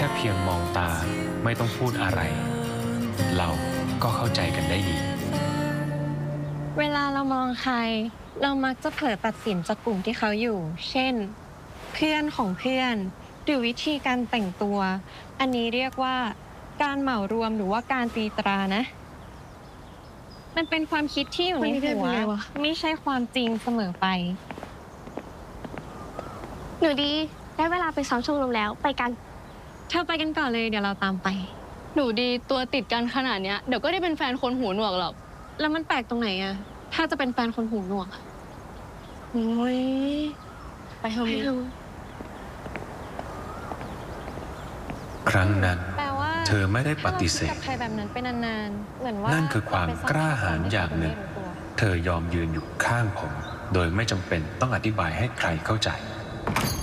ค่เพียงมองตาไม่ต้องพูดอะไร เราก็เข้าใจกันได้ดีเวลาเรามองใคร เรามักจะเผลอตัดสินจากกลุ่มที่เขาอยู่ เช่น เพื่อนของเพื่อนหรือวิธีการแต่งตัว อันนี้เรียกว่าการเหมารวมหรือว่าการตีตรานะ มันเป็นความคิดที่อยู่ในหัว ไม่ใช่ความจริงเสมอไปหนูดีได้เวลาไปซ้อมชมรมแล้วไปกันเธอไปกันก่อนเลยเดี๋ยวเราตามไปหนูดีตัวติดกันขนาดเนี้ยเดี๋ยวก็ได้เป็นแฟนคนหูหนวกหรอกแล้วมันแปลกตรงไหนอะถ้าจะเป็นแฟนคนหูหนวกอะโอ้ยไปเถอะไปมิเถอะครั้งนั้นแปลว่าเธอไม่ได้ปฏิเสธถ้าราคิดกับใครแบบนั้นเป็นนานๆเหมือนว่านั่นคือความกล้าหาญอย่างหนึ่ง เธอยอมยืนอยู่ข้างผม โดยไม่จำเป็นต้องอธิบายให้ใครเข้าใจ